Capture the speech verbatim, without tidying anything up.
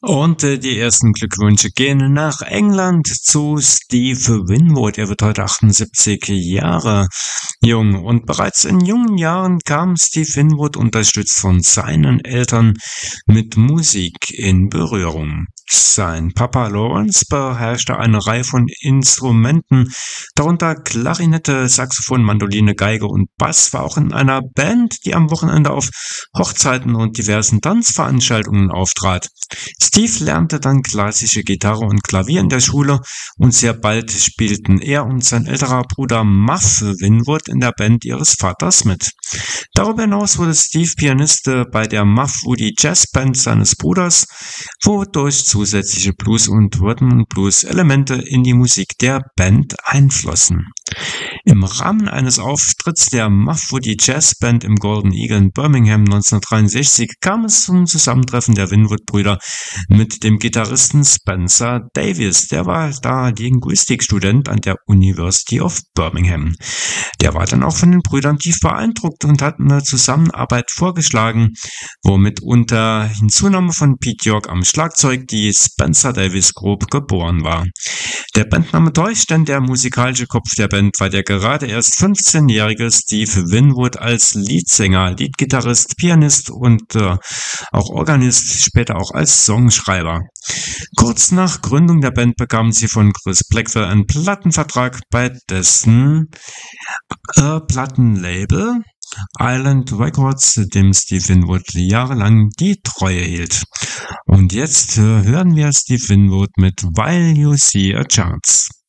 Und äh, die ersten Glückwünsche gehen nach England zu Steve Winwood. Er wird heute achtundsiebzig Jahre jung. Und bereits in jungen Jahren kam Steve Winwood, unterstützt von seinen Eltern, mit Musik in Berührung. Sein Papa Lawrence beherrschte eine Reihe von Instrumenten, darunter Klarinette, Saxophon, Mandoline, Geige und Bass, war auch in einer Band, die am Wochenende auf Hochzeiten und diversen Tanzveranstaltungen auftrat. Steve lernte dann klassische Gitarre und Klavier in der Schule und sehr bald spielten er und sein älterer Bruder Muff Winwood in der Band ihres Vaters mit. Darüber hinaus wurde Steve Pianist bei der Muff Woody Jazz Band seines Bruders, wodurch zusätzliche Blues- und Rhythm-and-Blues-Elemente in die Musik der Band einflossen. Im Rahmen eines Auftritts der Muff Woody Jazz Band im Golden Eagle in Birmingham neunzehnhundertdreiundsechzig kam es zum Zusammentreffen der Winwood-Brüder mit dem Gitarristen Spencer Davis. Der war da Linguistikstudent an der University of Birmingham. Der war dann auch von den Brüdern tief beeindruckt und hat eine Zusammenarbeit vorgeschlagen, womit unter Hinzunahme von Pete York am Schlagzeug die Spencer Davis Group geboren war. Der Bandname täuscht, denn der musikalische Kopf der Band war der gerade erst fünfzehnjährige Steve Winwood als Leadsänger, Leadgitarrist, Pianist und äh, auch Organist, später auch als Songschreiber. Kurz nach Gründung der Band bekamen sie von Chris Blackwell einen Plattenvertrag, bei dessen äh, Plattenlabel Island Records, dem Steve Winwood jahrelang die Treue hielt. Und jetzt äh, hören wir Steve Winwood mit While You See a Chance.